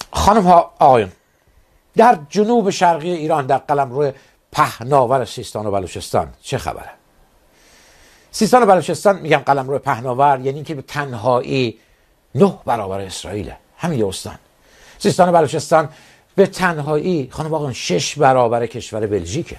خانم ها آقایون، در جنوب شرقی ایران در قلمرو پهناور سیستان و بلوچستان چه خبره؟ سیستان و بلوچستان، میگم قلمرو پهناور یعنی که به تنهایی 9 برابر اسرائیله، همین استان. سیستان و بلوچستان به تنهایی خانم آقایون 6 برابر کشور بلژیکه.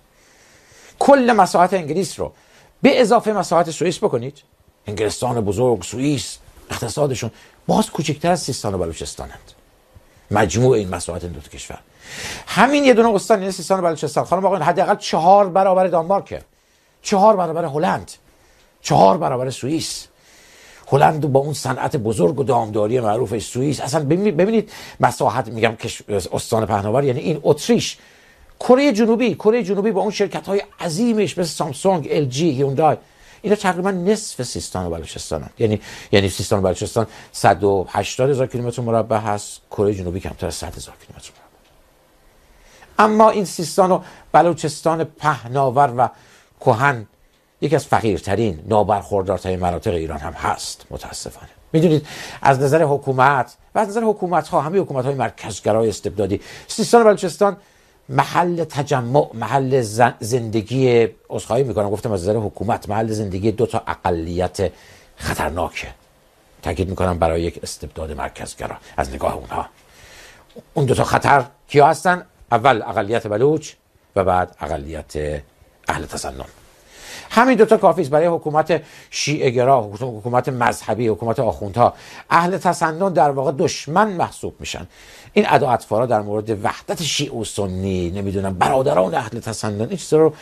کل مساحت انگلیس رو به اضافه مساحت سوئیس بکنید، انگلستان بزرگ، سوئیس، اقتصادشون باز کوچکتر از سیستان و بلوچستانند. مجموع این مساحت این دو تا کشور، همین یه دونه استان یعنی سیستان و بلوچستان خانم آقایون حداقل 4 برابر دانمارکه، 4 برابر هلند، 4 برابر سوئیس. هلند با اون صنعت بزرگ و دامداری معروف سوئیس، اصلا ببینید مساحت، میگم استان پهناور یعنی این اتریش، کره جنوبی با اون شرکت‌های عظیمش مثل سامسونگ، ال جی، هیوندای، اینا تقریبا نصف سیستان و بلوچستانن. یعنی سیستان و بلوچستان 180,000 کیلومتر مربع هست، کره جنوبی کمتر از 100,000 کیلومتر مربع. اما این سیستان و بلوچستان پهناور و کهن یکی از فقیرترین، نابرخوردارترین مناطق ایران هم هست متاسفانه. میدونید از نظر حکومت و از نظر حکومت‌ها، همه حکومت‌های مرکزگرای استبدادی، سیستان و بلوچستان محل تجمع، محل زندگی، عذرخواهی میکنم گفتم از نظر حکومت، محل زندگی 2 تا اقلیت خطرناکه. تاکید میکنم برای یک استبداد مرکزگرا از نگاه اونها. اون 2 تا خطر کیا هستن؟ اول اقلیت بلوچ و بعد اقلیت اهل تسنن. همین 2 تا کافی است برای حکومت شیعه گرا، حکومت مذهبی، حکومت آخوندها. اهل تسنن در واقع دشمن محسوب میشن. این ادا اطفارا در مورد وحدت شیعه و سنی، نمیدونم برادران اهل تسنن، این چیزا رو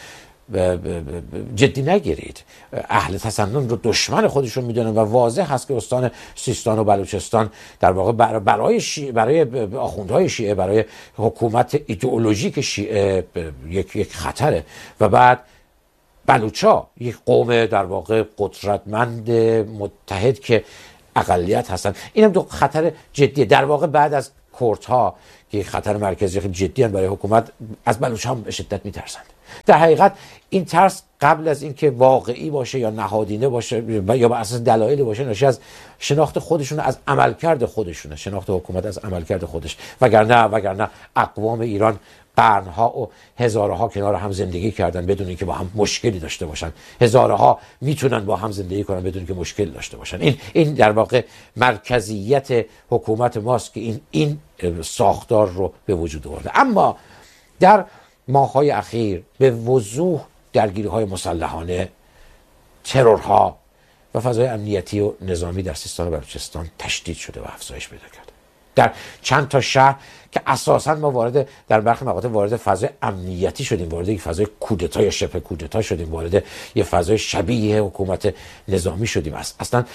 جدی نگیرید. اهل تسنن رو دشمن خودشون میدونن و واضح هست که استان سیستان و بلوچستان در واقع برای آخوندهای شیعه، برای حکومت ایدئولوژیک شیعه یک خطره. و بعد بلوچا یک قوم در واقع قدرتمند متحد که اقلیت هستن، این هم 2 خطر جدیه. در واقع بعد از کردها که خطر مرکزی خیلی جدی هستند برای حکومت، از بلوچ هم به شدت میترسند. در حقیقت این ترس قبل از اینکه واقعی باشه یا نهادینه باشه یا بر اساس دلایلی باشه، ناشی از شناخت خودشون، از عملکرد خودشونه، شناخت حکومت از عملکرد خودش. وگرنه اقوام ایران قرنها و هزارها کنار هم زندگی کردن بدون اینکه با هم مشکلی داشته باشن. هزارها میتونن با هم زندگی کنن بدون اینکه مشکل داشته باشن. این در واقع مرکزیت حکومت ماست که این ساختار رو به وجود آورده. اما در ماه‌های اخیر به وضوح درگیری‌های مسلحانه، ترورها و فضای امنیتی و نظامی در سیستان و بلوچستان تشدید شده و افزایش پیدا کرده. در چند تا شهر که اساساً ما در برخی مقاطع وارد فضای امنیتی شدیم، وارد یک فضای کودتا یا شبه کودتا شدیم، وارد یک فضای شبیه حکومت نظامی شدیم. اصلا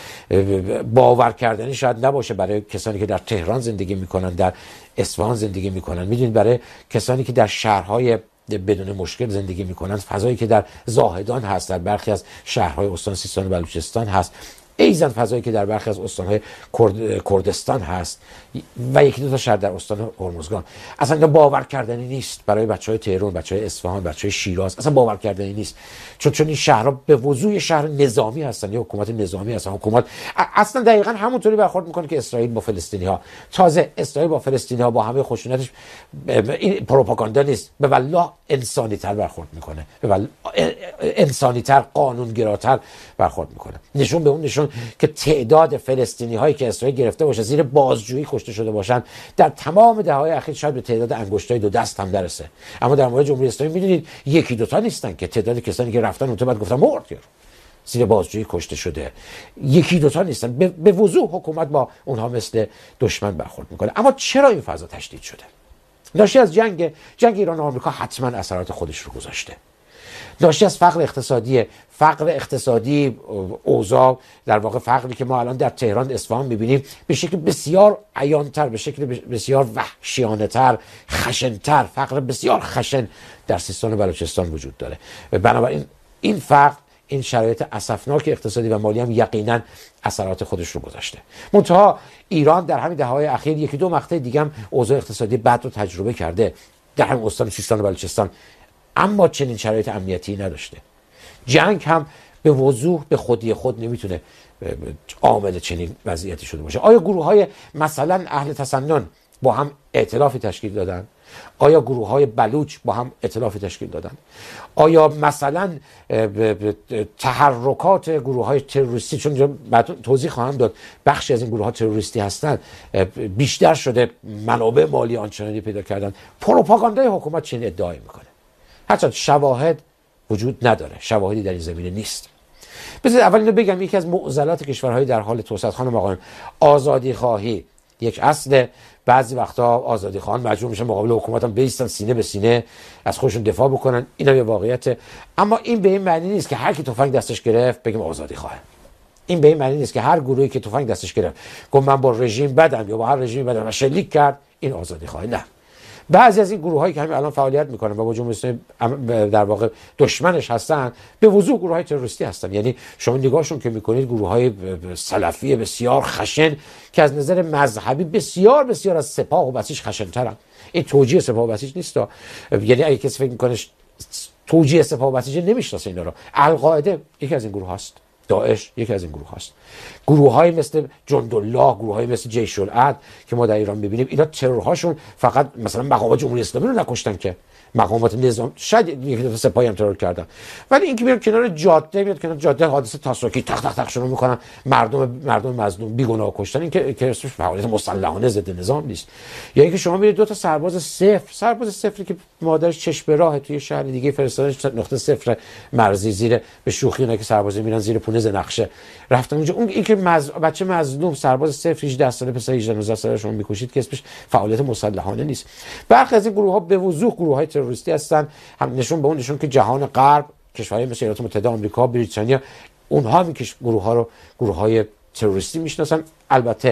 باور کردنی شاید نباشه برای کسانی که در تهران زندگی میکنن، در اصفهان زندگی میکنن. میدونید برای کسانی که در شهرهای بدون مشکل زندگی میکنن، فضایی که در زاهدان هست، در برخی از شهرهای استان سیستان و بلوچستان هست، ایزن فضایی که در برخی از استان‌های کردستان هست و 1-2 تا شهر در استان هرمزگان، اصلا باور کردنی نیست برای بچهای تهران، بچهای اصفهان، بچهای شیراز. اصلا باور کردنی نیست، چون این شهرها به وضوح شهر نظامی هستن یا حکومت نظامی هستن. حکومت اصلا دقیقاً همونطوری برخورد میکنه که اسرائیل با فلسطینی‌ها. تازه اسرائیل با فلسطینی‌ها با همه خشونتش، این پروپاگاندا نیست، به والله انسانی‌تر برخورد میکنه، به والله انسانی‌تر، قانونگراتر برخورد میکنه. نشون که تعداد فلسطینی هایی که اسرائیل گرفته باشه زیر بازجویی کشته شده باشن در تمام دهه‌های اخیر شاید به تعداد انگشتای 2 دست هم برسه. اما در مورد جمهوری اسلامی میدونید 1-2 تا نیستن که تعداد کسانی که رفتن اونجا بعد گفتن مرد زیر بازجویی کشته شده، 1-2 تا نیستن. به وضوح حکومت با اونها مثل دشمن برخورد میکنه. اما چرا این فضا تشدید شده؟ ناشی از جنگ ایران و آمریکا حتما اثرات خودش رو گذاشته. ناشی از فقر اقتصادی، اوضاع در واقع فقری که ما الان در تهران، اصفهان میبینیم به شکل بسیار عیان‌تر، به شکل بسیار وحشیانه‌تر، خشن‌تر، فقر بسیار خشن در سیستان و بلوچستان وجود داره. و بنابراین این فقر، این شرایط اسفناک اقتصادی و مالی هم یقینا اثرات خودش رو گذاشته. منتها ایران در همین دهه‌های اخیر 1-2 مقطع دیگه هم اوضاع اقتصادی بد رو تجربه کرده در همین استان سیستان و بلوچستان، اما چنین شرایط امنیتی نداشته. جنگ هم به وضوح به خودی خود نمیتونه عامل چنین وضعیتی شده باشه. آیا گروه‌های مثلا اهل تسنن با هم ائتلافی تشکیل دادن؟ آیا گروه های بلوچ با هم ائتلافی تشکیل دادن؟ آیا مثلا تحرکات گروه های تروریستی، چون بعد توضیح خواهم داد بخشی از این گروه ها تروریستی هستند، بیشتر شده منابع مالی آنچنانی پیدا کردن، پروپاگاندای حکومت چنین ادعایی میکنه؟ هرچند شواهد وجود نداره، شواهدی در این زمینه نیست. بذارید اول اینو بگم، یکی از معضلات کشورهای در حال توسعه، خانم آقایان، آزادی خواهی یک اصل. بعضی وقتا آزادی خواهان مجبور میشن مقابل حکومت هم بیستن، سینه به سینه از خودشون دفاع بکنن، این هم یه واقعیته. اما این به این معنی نیست که هر کی تفنگ دستش گرفت بگیم آزادی خواه. این به این معنی نیست که هر گروهی که تفنگ دستش گرفت گفت من با رژیم بدم یا با هر رژیمی بدم و شلیک کرد، این آزادی خواه. نه، بعضی از این گروهایی که همین الان فعالیت میکنن و با جمهوری اسلامی در واقع دشمنش هستن، به وضوح گروه‌های تروریستی هستن. یعنی شما نگاهشون که میکنید گروه‌های سلفی بسیار خشن که از نظر مذهبی بسیار بسیار از سپاه و بسیج خشن‌ترن. این توجیه سپاه و بسیج نیست. یعنی اگه کسی فکر میکنه توجیه سپاه و بسیج، نمیشناسه اینا رو. القاعده یکی از این گروه هاست، داعش یکی از این گروه هاست. گروه های مثل جندالله، گروه های مثل جیش العدل که ما در ایران میبینیم، اینا ترورهاشون فقط مثلا مقامات جمهوری اسلامی رو نکشتن که مقامات نظام، شاید یک دفعه سپاهی هم ترور کردن، ولی اینکه میاد کنار جاده، میاد کنار جاده حادثه تاسوکی تق تق تق شروع میکنن، مردم مظلوم بیگناه کشتن، این که اسمش فعالیت مسلحانه ضد نظام نیست. یا اینکه شما میرید دو تا سرباز صفری که مادرش چشم به راه توی شهر دیگه فرستادنش نقطه صفر مرزی، زیر به شوخی اونایی که سربازی میرن زیر پونه نقشه رفتن اونجا، اون اینکه بچه مظلوم سرباز صفر 18 ساله پسر 18 19 ساله شما میکشید که اسمش فعالیت مسلحانه نیست. برخی از این گروه ها به وضوح گروه های تروریستی هستن، هم نشون به اون نشون که جهان غرب، کشورهای مثل ایالات متحده آمریکا، بریتانیا، اونها هم گروه ها رو گروه های تروریستی میشناسن. البته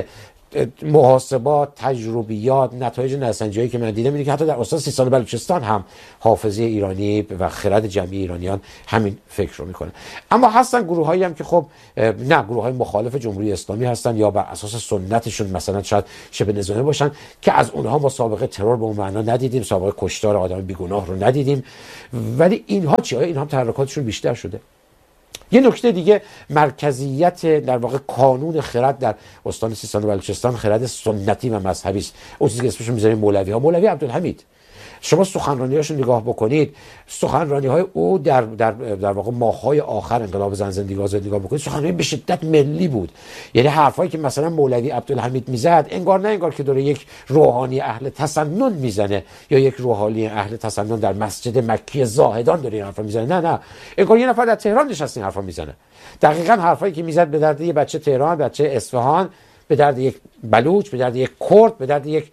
محاسبات، تجربیات، نتایج نظرسنجی‌هایی که من دیدم اینه که حتی در استان سیستان و بلوچستان هم حافظه ایرانی و خرد جمعی ایرانیان همین فکر رو میکنه. اما هستن گروهایی هم که خب نه، گروه‌های مخالف جمهوری اسلامی هستن یا بر اساس سنتشون مثلا شاید شبه نظامی باشن که از اونها ما سابقه ترور به اون معنا ندیدیم، سابقه کشتار آدم بیگناه رو ندیدیم، ولی اینها چیه؟ اینها هم تحرکاتشون بیشتر شده. یه نکته دیگه، مرکزیت در واقع کانون خرد در استان سیستان و بلوچستان خرد سنتی و مذهبی است. اون چیزی که اسمش میذاریم مولوی‌ها، مولوی عبدالحمید، شما سخنرانی‌هاشو نگاه بکنید، سخنرانی‌های او در واقع ماه‌های آخر انقلاب زن زندگی آزادی نگاه بکنید، سخنرانی به شدت ملی بود. یعنی حرفایی که مثلا مولوی عبدالحمید میزد انگار نه انگار که داره یک روحانی اهل تسنن میزنه یا یک روحانی اهل تسنن در مسجد مکی زاهدان داره این حرفا میزنه، نه انگار یه نفر در تهران نشسته این حرفا میزنه. دقیقاً حرفایی که میزد به درد یه بچه تهران، بچه اصفهان، به درد یک بلوچ، به درد یک کرد، به درد یک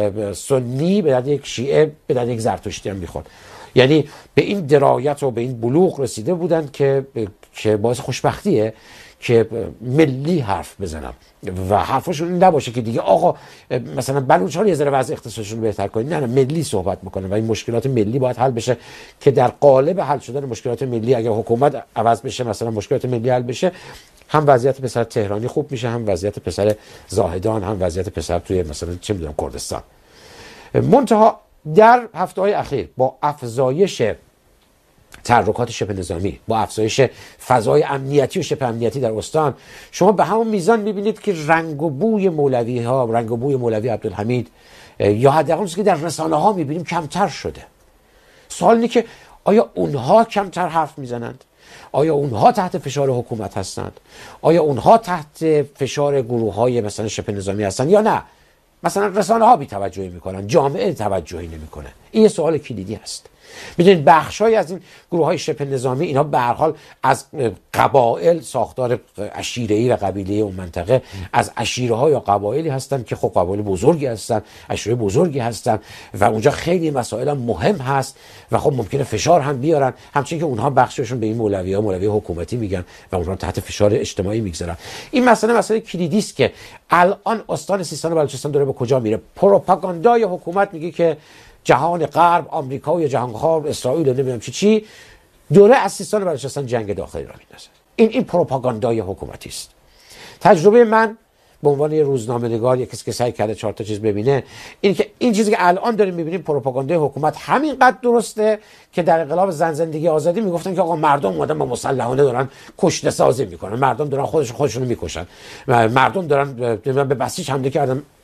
سنی، به درد یک شیعه، به درد یک زرتشتی هم میخورد. یعنی به این درایت و به این بلوغ رسیده بودن که باعث خوشبختیه که ملی حرف بزنم و حرفشون این نباشه که دیگه آقا مثلا بلوچ ها رو یه ذره وضع اقتصادشون بهتر کنید، نه ملی صحبت میکنه و این مشکلات ملی باید حل بشه که در قالب حل شدن مشکلات ملی اگر حکومت عوض بشه، مثلا مشکلات ملی حل بشه، هم وضعیت پسر تهرانی خوب میشه، هم وضعیت پسر زاهدان، هم وضعیت پسر توی مثلا چه میدونم کردستان. منتها در هفته‌های اخیر با افزایش تحرکات شبه نظامی، با افزایش فضای امنیتی و شبه امنیتی در استان، شما به همون میزان میبینید که رنگ و بوی مولوی ها، رنگ و بوی مولوی عبدالحمید یا حداقل چیزی که در رسانه ها میبینیم کمتر شده. سوال اینه که آیا اونها کمتر حرف میزنند؟ آیا اونها تحت فشار حکومت هستند؟ آیا اونها تحت فشار گروه‌های مثلا شبه نظامی هستند یا نه؟ مثلا رسانه ها بی توجهی میکنن، جامعه توجهی نمیکنه. این یه سوال کلیدی هست. میدونید بخشای از این گروه‌های شبه نظامی اینا به هر حال از قبایل، ساختار عشیره‌ای و قبیله‌ای اون منطقه، از عشیره‌ها یا قبایلی هستن که خب قبایل بزرگی هستن، عشیره بزرگی هستن و اونجا خیلی مسائل مهم هست و خب ممکنه فشار هم بیارن، همچنین که اونها بخششون به این مولوی‌ها مولوی حکومتی میگن و اونها تحت فشار اجتماعی میگذارن. این مسئله کلیدی است که الان استان سیستان و بلوچستان داره به کجا میره. پروپاگاندای حکومت میگه که جهان غرب، آمریکا و جهان غرب، اسرائیل نمیدونم چی دوره از سیستان و بلوچستان جنگ داخلی را میندازه. این پروپاگاندای حکومتی است. تجربه من به عنوان یه روزنامه‌نگار، یک کسی که سعی کرده 4 تا چیز ببینه، این که این چیزی که الان داریم میبینیم پروپاگاندای حکومت همینقدر درسته که در انقلاب زن زندگی آزادی میگفتن که آقا مردم اومدن با مسلحانه دارن کشته سازی میکنن، مردم دارن خودشون میکشن، مردم دارن به بسیج حمله کردن.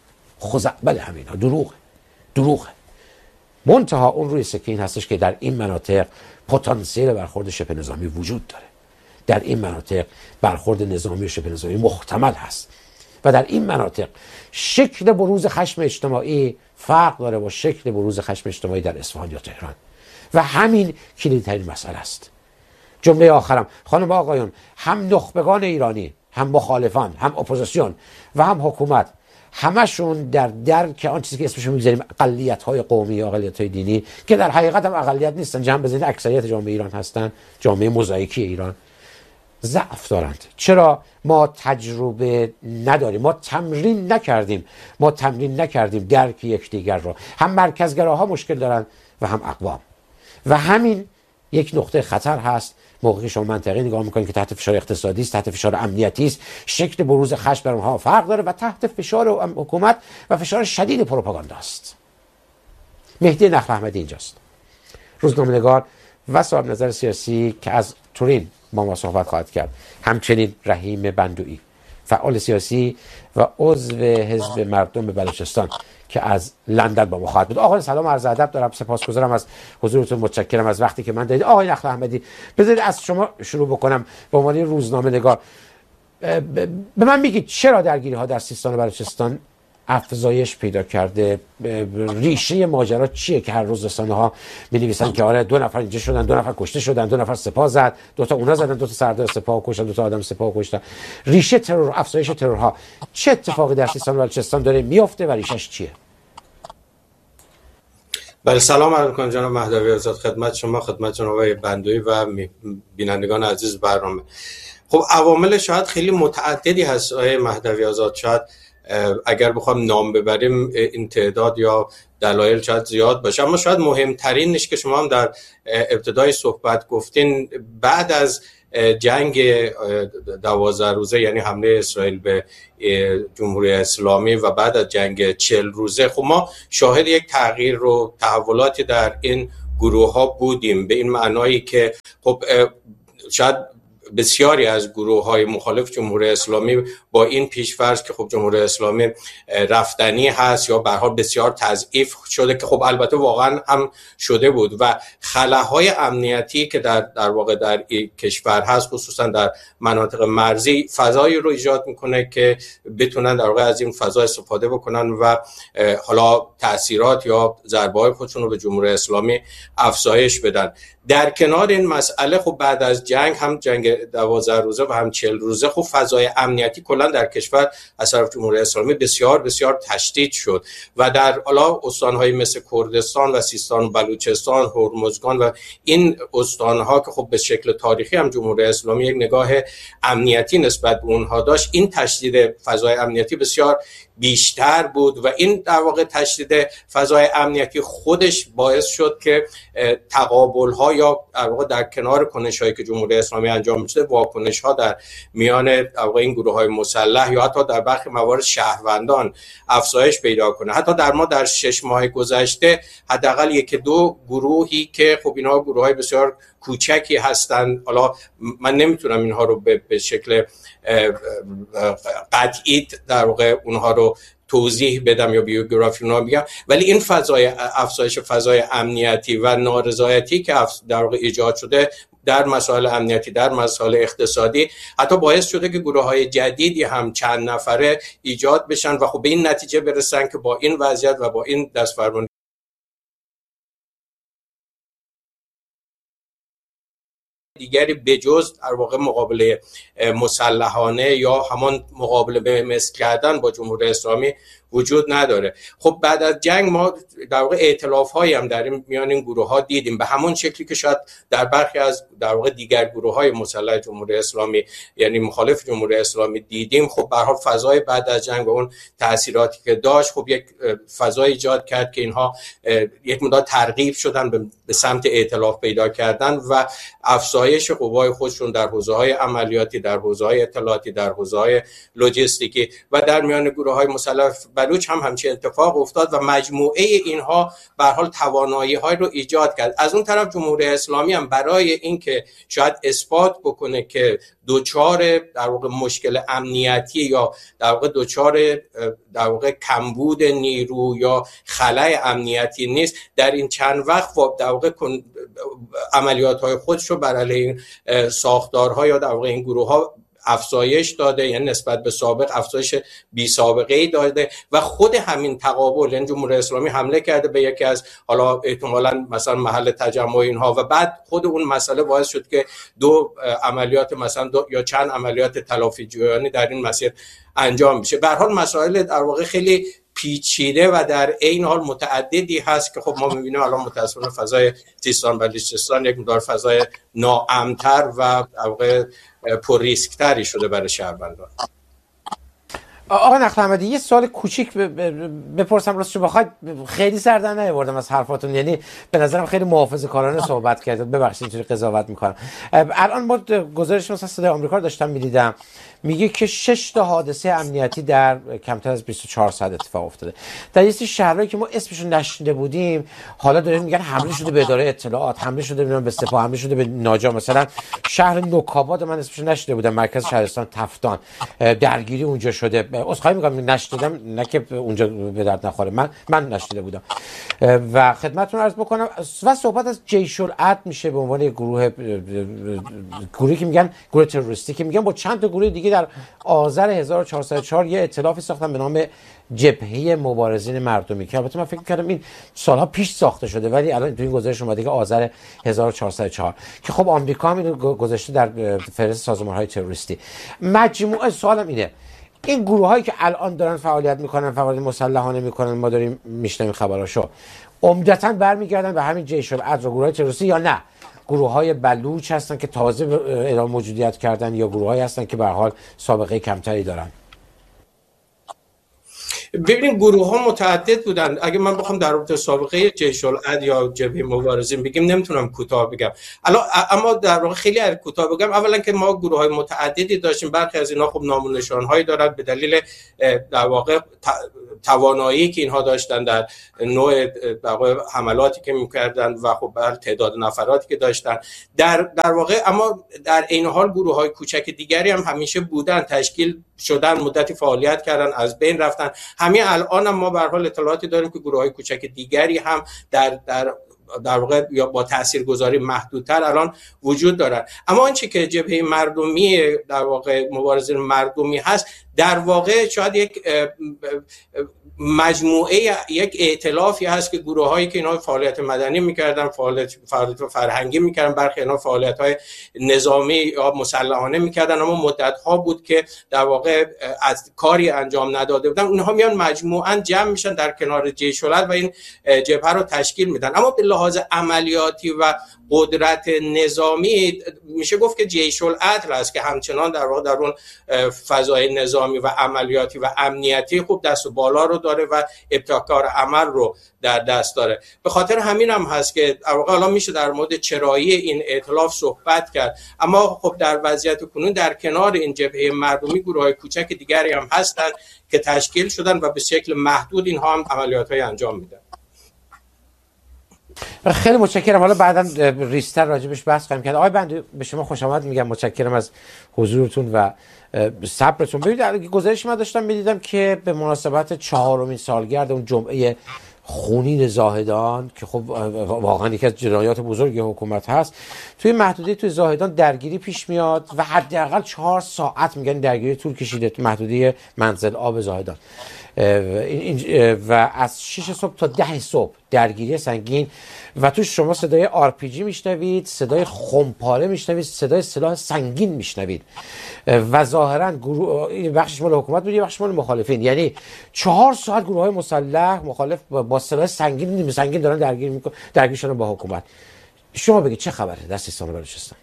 خزعبل همینا دروغه. منتها اون روی سکه این هستش که در این مناطق پتانسیل برخورد شبه نظامی وجود داره، در این مناطق برخورد نظامی و شبه نظامی محتمل هست و در این مناطق شکل بروز خشم اجتماعی فرق داره با شکل بروز خشم اجتماعی در اصفهان یا تهران و همین کلیدترین مسئله است. جمله آخرم، خانم و آقایون، هم نخبگان ایرانی، هم مخالفان، هم اپوزیسیون و هم حکومت، همشون در درک آن چیزی که اسمشون می‌ذاریم اقلیت‌های قومی یا اقلیت‌های دینی که در حقیقت هم اقلیت نیستن، جمع بزنید اکثریت جامعه ایران هستن، جامعه موزاییکی ایران، ضعف دارند. چرا؟ ما تجربه نداریم، ما تمرین نکردیم درک یکدیگر رو. هم مرکزگراها مشکل دارن و هم اقوام و همین یک نقطه خطر هست موقعی شما منطقه نگاه میکنید که تحت فشار اقتصادی است، تحت فشار امنیتی است، شکل بروز خشم در اونها فرق داره و تحت فشار حکومت و فشار شدید پروپاگاندا است. مهدی نخل احمدی اینجاست، روزنامه‌نگار و صاحب نظر سیاسی که از تورین با ما صحبت خواهد کرد. همچنین رحیم بندویی، فعال سیاسی و عضو حزب مردم بلوچستان که از لندن با ما خواهد بود. آقای سلام، عرض ادب دارم، سپاسگزارم از حضورتون، متشکرم از وقتی که من دادید. آقای نخل احمدی، بذارید از شما شروع بکنم به عنوان روزنامه‌نگار. به من میگید چرا درگیری ها در سیستان و بلوچستان افزایش پیدا کرده؟ ریشه ماجرا چیه که هر روز رسانه ها می‌نویسن که آره 2 نفر اینجا شدن، 2 نفر کشته شدن، 2 نفر سپاه زد، 2 تا اونا زدن، 2 تا سردار سپاه کشتن، 2 تا آدم سپاه کشتن. ریشه ترور، افزایش ترورها چه اتفاقی در سیستان و بلوچستان داره میفته و ریشش چیه؟ بله، سلام علیکم می‌کنم جناب مهدوی آزاد، خدمت شما، خدمت جناب آقای بندوی و بینندگان عزیز برنامه. خب عوامل شاید خیلی متعددی هست آقای مهدوی آزاد، شاید اگر بخوام نام ببریم این تعداد یا دلایل شاید زیاد باشه، اما شاید مهمترینش که شما هم در ابتدای صحبت گفتین، بعد از جنگ 12 روزه یعنی حمله اسرائیل به جمهوری اسلامی و بعد از جنگ 40 روزه، خب ما شاهد یک تغییر و تحولاتی در این گروه ها بودیم، به این معنایی که خب شاید بسیاری از گروه‌های مخالف جمهوری اسلامی با این پیش‌فرض که خب جمهوری اسلامی رفتنی هست یا به هر حال بسیار تضعیف شده، که خب البته واقعا هم شده بود، و خلاهای امنیتی که در واقع در این کشور هست، خصوصا در مناطق مرزی، فضایی رو ایجاد میکنه که بتونن در واقع از این فضا استفاده بکنن و حالا تأثیرات یا ضربه‌های خودشون رو به جمهوری اسلامی افزایش بدن. در کنار این مسئله خب بعد از جنگ، هم جنگ 12 روزه و هم 40 روزه، خب فضای امنیتی کلا در کشور از طرف جمهوری اسلامی بسیار بسیار تشدید شد و در حالا استان‌های مثل کردستان و سیستان و بلوچستان، هرمزگان و این استان‌ها که خب به شکل تاریخی هم جمهوری اسلامی یک نگاه امنیتی نسبت به اونها داشت، این تشدید فضای امنیتی بسیار بیشتر بود و این در واقع تشدید فضای امنیتی خودش باعث شد که تقابل‌ها یا در واقع در کنار کنش‌هایی که جمهوری اسلامی انجام می‌داد، واکنش‌ها در میان در واقع این گروه‌های مسلح یا حتی در برخی موارد شهروندان افزایش پیدا کنه. حتی در 6 ماه گذشته حداقل 1-2 گروهی که خب اینها گروه‌های بسیار کوچکی هستند، حالا من نمیتونم اینها رو به شکل قطعی در واقع اونها رو توضیح بدم یا بیوگرافی اونها بگم، ولی این افزایش فضای امنیتی و نارضایتی که در واقع ایجاد شده در مسائل امنیتی، در مسائل اقتصادی، حتی باعث شده که گروه‌های جدیدی هم چند نفره ایجاد بشن و خب به این نتیجه برسن که با این وضعیت و با این دستفرمانی دیگری بجز در واقع مقابله مسلحانه یا همان مقابله به مثل کردن با جمهوری اسلامی وجود نداره. خب بعد از جنگ ما در واقع ائتلاف‌هایی هم در میان این گروه‌ها دیدیم، به همون شکلی که شاید در برخی از در واقع دیگر گروه‌های مسلح جمهوری اسلامی یعنی مخالف جمهوری اسلامی دیدیم. خب به هر حال فضای بعد از جنگ و اون تأثیراتی که داشت، خب یک فضای ایجاد کرد که اینها یک مقدار ترغیب شدن به سمت ائتلاف پیدا کردن و افزایش قوای خودشون در حوزه‌های عملیاتی، در حوزه‌های اطلاعاتی، در حوزه‌های لوجستیکی و در میان گروه‌های مسلح بلوچ هم همچین اتفاق افتاد و مجموعه اینها به هر حال توانایی‌های رو ایجاد کرد. از اون طرف جمهوری اسلامی هم برای اینکه شاید اثبات بکنه که دوچار در واقع مشکل امنیتی یا در واقع دوچار در واقع کمبود نیرو یا خلأ امنیتی نیست، در این چند وقت در واقع عملیات‌های خودش رو بر علیه ساختارها یا در واقع این گروه‌ها افزایش داده، یعنی نسبت به سابق افزایش بی سابقه ای داده و خود همین تقابل، یعنی جمهوری اسلامی حمله کرده به یکی از حالا احتمالاً مثلا محل تجمع اینها و بعد خود اون مسئله باعث شد که دو عملیات مثلا یا چند عملیات تلافی جویانه در این مسیر انجام بشه. به هر حال مسائل در واقع خیلی پیچیده و در عین حال متعددی هست که خب ما می‌بینیم الان متأسفانه فضای سیستان بلوچستان یک مقدار فضای ناامن‌تر و در واقع پر ریسک تری شده برای شهروندان. آقا نخل احمدی یه سوال کوچیک بپرسم، راستش بخواید خیلی سر در نیاوردم از حرفاتون، یعنی به نظرم خیلی محافظه‌کارانه صحبت کردید، ببخشید اینطوری قضاوت میکنم. الان ما گزارش مثلا صدای آمریکا رو داشتم میدیدم، میگه که 6 تا حادثه امنیتی در کمتر از 24 ساعت اتفاق افتاده در یه سری شهرهایی که ما اسمشون نشنیده بودیم. حالا داریم میگن حمله شده به اداره اطلاعات، حمله شده به سپاه، حمله شده به ناجا. مثلا شهر نوکاباد من اسمش نشنیده بودم، مرکز شهرستان تفتان، درگیری اونجا شده. عذرخواهی میکنم نشنیدم، نه که اونجا به درد نخوره، من نشنیده بودم. و خدمتتون عرض بکنم و صحبت از جیش العدل میشه به عنوان گروهی که میگن گروه تروریستی، که میگن با چند تا گروه دیگه در آذر 1404 یه ائتلافی ساختن به نام جبهه مبارزین مردمی، که البته من فکر کردم این سالها پیش ساخته شده ولی الان تو این گزارش اومده که آذر 1404 که خب آمریکا هم اینو گذاشته در فهرست سازمان‌های تروریستی. مجموعه سوالم اینه، این گروهایی که الان دارن فعالیت میکنن، فعالیت مسلحانه میکنن، ما داریم میشنویم خبراشو، عمدتاً برمیگردن به همین جیش العدل و گروهای تروریستی، یا نه گروه‌های بلوچ هستن که تازه اعلام موجودیت کردن، یا گروه‌هایی هستن که به هر حال سابقه کمتری دارن؟ ببینید گروه ها متعدد بودن. اگه من بخوام در رابطه سابقه جیش العدل یا جبهه مبارزین بگیم نمیتونم کوتاه بگم اما در واقع خیلی کوتاه بگم. اولا که ما گروه های متعددی داشتیم، برخی از اینا خب نام و نشان هایی دارن به دلیل در واقع توانایی که اینها داشتن در نوع در واقع حملاتی که میکردن و خب تعداد نفراتی که داشتن در واقع. اما در این حال گروه های کوچک دیگری هم همیشه بودن، تشکیل شدن، مدتی فعالیت کردن، از بین رفتن. همین الان هم ما به هر حال اطلاعاتی داریم که گروه های کوچک دیگری هم در واقع یا با تاثیرگذاری محدودتر الان وجود دارن. اما آنچه که جبهه مردمی در واقع مبارزین مردمی هست، در واقع شاید یک مجموعه، یک ائتلافی هست که گروه هایی که اینا فعالیت مدنی میکردن، فعالیت فرهنگی میکردن، برخی اینا فعالیت های نظامی یا مسلحانه میکردن، اما مدت ها بود که در واقع از کاری انجام نداده بودن. اونها میان مجموعاً جمع میشن در کنار جیش العدل و این جبهه رو تشکیل میدن. اما به لحاظ عملیاتی و قدرت نظامی میشه گفت که جیش العدل است که همچنان در واقع در اون فضای نظامی و عملیاتی و امنیتی خوب دست و بالا رو داره و ابتکار عمل رو در دست داره. به خاطر همین هم هست که در واقع الان میشه در مورد چرایی این ائتلاف صحبت کرد. اما خب در وضعیت کنون در کنار این جبهه مردمی گروه‌های کوچک دیگری هم هستن که تشکیل شدن و به شکل محدود اینها هم عملیات‌های انجام میدن. خیلی متشکرم. حالا بعداً ریستر راجبش بحث خواهیم کرد. آقای بندی به شما خوش آمد میگم، متشکرم از حضورتون و صبرتون. ببینید گزارش من داشتم میدیدم که به مناسبت 4مین سالگرد اون جمعه خونین زاهدان که خب واقعا یکی از جنایات بزرگ حکومت هست، توی محدوده توی زاهدان درگیری پیش میاد و حداقل 4 ساعت میگن درگیری طول کشیده تو محدوده منزل آب زاهدان و از 6 صبح تا 10 صبح درگیری سنگین و توش شما صدای RPG میشنوید، صدای خمپاره میشنوید، صدای سلاح سنگین میشنوید و ظاهرا گروه بخشش مال حکومت بود، بخشش مال مخالفین. یعنی 4 ساعت گروه های مسلح مخالف با سلاح سنگین نیمه سنگین دارن درگیر شدن با حکومت. شما بگید چه خبره در سیستان و بلوچستان؟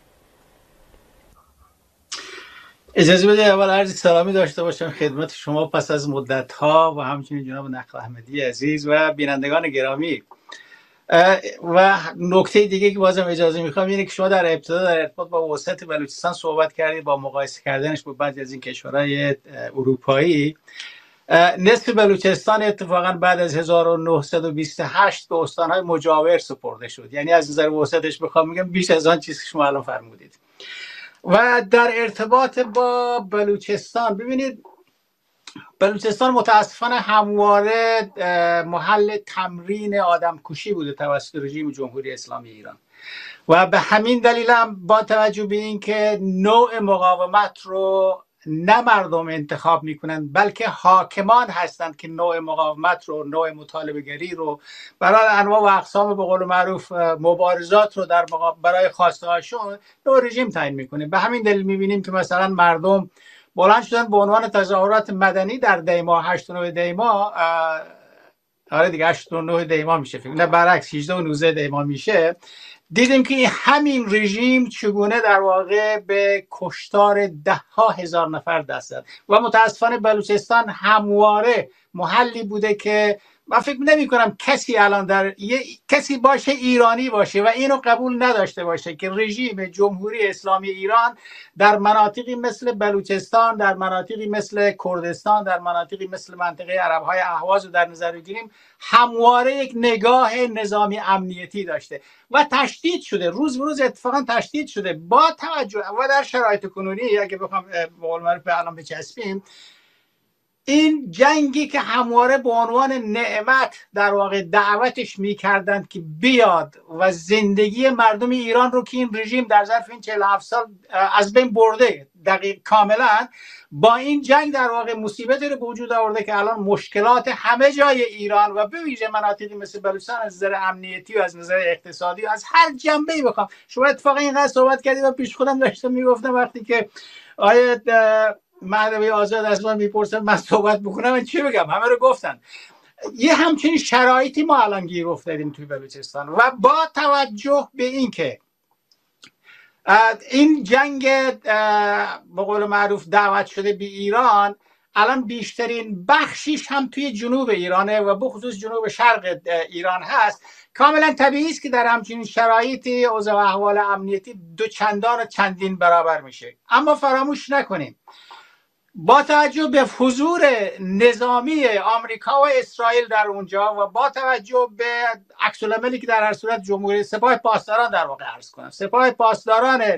اجازه بده اول عرض سلامی داشته باشم خدمت شما پس از مدت‌ها و همچنین جناب نخل احمدی عزیز و بینندگان گرامی. و نکته دیگه که بازم اجازه میخوام اینه که شما در ابتدا در ارتباط با وسط بلوچستان صحبت کردید با مقایسه کردنش با بعضی از این کشورهای اروپایی. نصف بلوچستان اتفاقا بعد از 1928 به استانهای مجاور سپرده شد، یعنی از نظر وسطش بخوام میگم بیش از آن چیزی که شما الان فرمودید. و در ارتباط با بلوچستان، ببینید بلوچستان متاسفانه همواره محل تمرین آدمکشی بوده توسط رژیم جمهوری اسلامی ایران و به همین دلیل هم با توجه به اینکه نوع مقاومت رو نه مردم انتخاب میکنند بلکه حاکمان هستند که نوع مقاومت رو، نوع مطالبه گری رو برای انواع و اقسام به قول معروف مبارزات رو برای خواسته هاشون نوع رژیم تعیین میکنه. به همین دلیل میبینیم که مثلا مردم بلند شدن به عنوان تظاهرات مدنی در دیما 8 و 9 دیما، آره دیگه 8 و 9 دیما میشه، فکر نه برعکس 18 و 19 دیما میشه. دیدیم که همین رژیم چگونه در واقع به کشتار 10,000 نفر دست زد و متاسفانه بلوچستان همواره محلی بوده که من فکر نمی کنم کسی الان کسی باشه ایرانی باشه و اینو قبول نداشته باشه که رژیم جمهوری اسلامی ایران در مناطقی مثل بلوچستان، در مناطقی مثل کردستان، در مناطقی مثل منطقه عربهای اهواز رو در نظر بگیریم همواره یک نگاه نظامی امنیتی داشته و تشدید شده، روز به روز اتفاقا تشدید شده با توجه و در شرایط کنونی اگه بخوام به قول معروف به الان بچسبیم، این جنگی که همواره به عنوان نعمت در واقع دعوتش میکردند که بیاد و زندگی مردم ایران رو که این رژیم در ظرف این 47 سال از بین برده دقیق کاملا، با این جنگ در واقع مصیبتی رو به وجود آورده که الان مشکلات همه جای ایران و به ویژه مناطقی مثل بلوچستان از نظر امنیتی و از نظر اقتصادی و از هر جنبه‌ای بخوام، شما اتفاقا اینقدر صحبت کردید و پیش خودم داشتم میگفتم وقتی که آیه مهدوی آزاد از من میپرسن من صحبت بکنم من چی بگم، همه رو گفتن. یه همچنین شرایطی ما الان گیر افتادیم توی بلوچستان و با توجه به این که این جنگ به قول معروف دعوت شده به ایران الان بیشترین بخشیش هم توی جنوب ایرانه و بخصوص جنوب شرق ایران هست، کاملا طبیعی است که در همچین شرایطی اوضاع و احوال امنیتی دو چندان و چندین برابر میشه. اما فراموش نکنیم با توجه به حضور نظامی آمریکا و اسرائیل در اونجا و با توجه به عکس العملی که در هر صورت جمهوری سپاه پاسداران در واقع عرض کنم، سپاه پاسداران